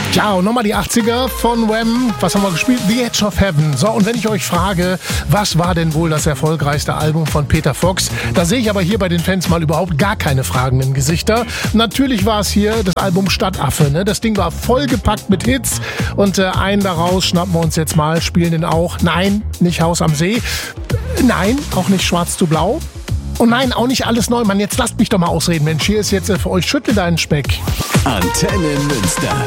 Ja, und nochmal die 80er von Wham. Was haben wir gespielt? The Edge of Heaven. So, und wenn ich euch frage, was war denn wohl das erfolgreichste Album von Peter Fox? Da sehe ich aber hier bei den Fans mal überhaupt gar keine fragenden Gesichter. Natürlich war es hier das Album Stadtaffe. Ne? Das Ding war vollgepackt mit Hits. Und einen daraus schnappen wir uns jetzt mal, spielen den auch. Nein, nicht Haus am See. Nein, auch nicht Schwarz zu Blau. Und nein, auch nicht Alles neu. Mann, jetzt lasst mich doch mal ausreden, Mensch. Hier ist jetzt für euch Schüttle deinen Speck. Antenne Münster.